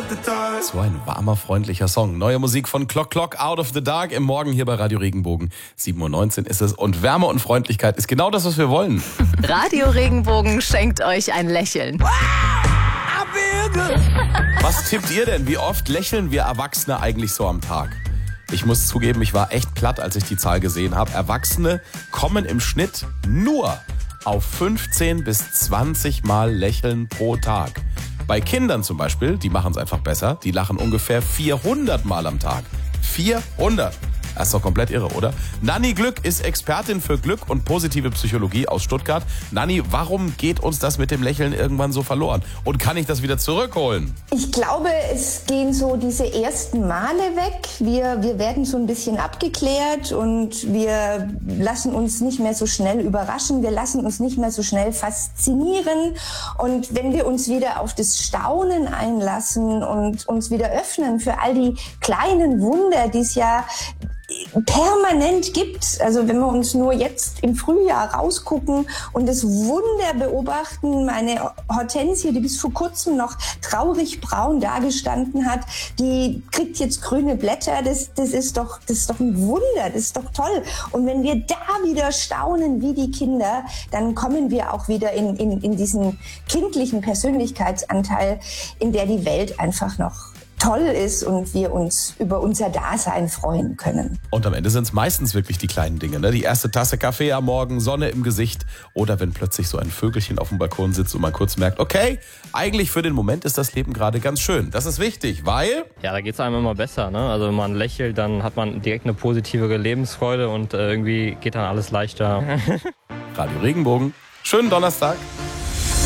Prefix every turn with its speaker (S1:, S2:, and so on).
S1: So ein warmer, freundlicher Song. Neue Musik von Clock Clock, Out of the Dark im Morgen hier bei Radio Regenbogen. 7.19 Uhr ist es und Wärme und Freundlichkeit ist genau das, was wir wollen.
S2: Radio Regenbogen schenkt euch ein Lächeln.
S1: Was tippt ihr denn? Wie oft lächeln wir Erwachsene eigentlich so am Tag? Ich muss zugeben, ich war echt platt, als ich die Zahl gesehen habe. Erwachsene kommen im Schnitt nur auf 15 bis 20 Mal lächeln pro Tag. Bei Kindern zum Beispiel, die machen es einfach besser, die lachen ungefähr 400 Mal am Tag. 400! Das ist doch komplett irre, oder? Nanni Glück ist Expertin für Glück und positive Psychologie aus Stuttgart. Nanni, warum geht uns das mit dem Lächeln irgendwann so verloren? Und kann ich das wieder zurückholen?
S3: Ich glaube, es gehen so diese ersten Male weg. Wir werden so ein bisschen abgeklärt und wir lassen uns nicht mehr so schnell überraschen. Wir lassen uns nicht mehr so schnell faszinieren. Und wenn wir uns wieder auf das Staunen einlassen und uns wieder öffnen für all die kleinen Wunder, die es ja permanent gibt. Also wenn wir uns nur jetzt im Frühjahr rausgucken und das Wunder beobachten, meine Hortensie, die bis vor kurzem noch traurig braun dagestanden hat, die kriegt jetzt grüne Blätter. Das ist doch ein Wunder, das ist doch toll. Und wenn wir da wieder staunen wie die Kinder, dann kommen wir auch wieder in diesen kindlichen Persönlichkeitsanteil, in der die Welt einfach noch toll ist und wir uns über unser Dasein freuen können.
S1: Und am Ende sind es meistens wirklich die kleinen Dinge, ne? Die erste Tasse Kaffee am Morgen, Sonne im Gesicht oder wenn plötzlich so ein Vögelchen auf dem Balkon sitzt und man kurz merkt, okay, eigentlich für den Moment ist das Leben gerade ganz schön. Das ist wichtig, weil...
S4: Ja, da geht es einem immer besser, ne? Also wenn man lächelt, dann hat man direkt eine positivere Lebensfreude und irgendwie geht dann alles leichter.
S1: Radio Regenbogen, schönen Donnerstag.